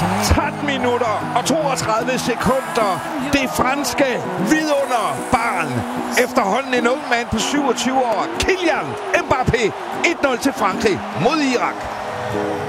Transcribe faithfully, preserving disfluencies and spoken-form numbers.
tretten minutter og toogtredive sekunder. Det franske vidunderbarn. Efterhånden en ung mand på syvogtyve år. Kylian Mbappé. et nul til Frankrig mod Irak.